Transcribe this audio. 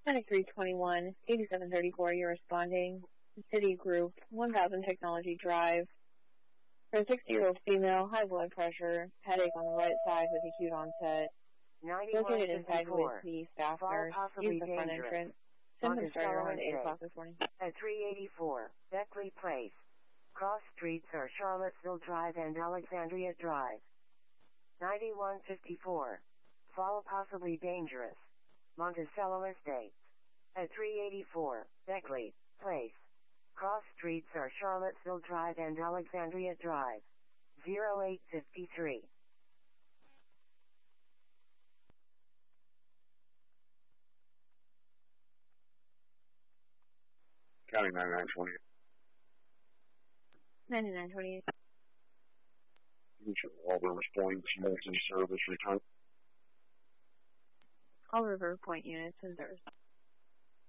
Panic 321, 8734, you're responding. City Group, 1000 Technology Drive. For a 60-year-old female, high blood pressure, headache on the right side with acute onset. Located inside with the staff nurse, use the front entrance. Symptoms started around 8 o'clock this morning. At 384, Beckley Place. Cross streets are Charlottesville Drive and Alexandria Drive. 9154. Fall possibly dangerous. Monticello Estates. At 384, Beckley Place. Cross streets are Charlottesville Drive and Alexandria Drive. 0853. County 9920. 9928. All the responding to emergency service return. All River Point units in service.